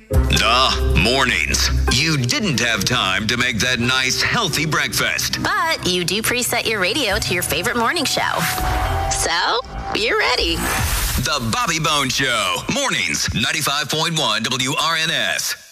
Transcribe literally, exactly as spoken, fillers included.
Duh, mornings. You didn't have time to make that nice, healthy breakfast. But you do preset your radio to your favorite morning show. So, you're ready. The Bobby Bones Show. Mornings, ninety-five point one W R N S.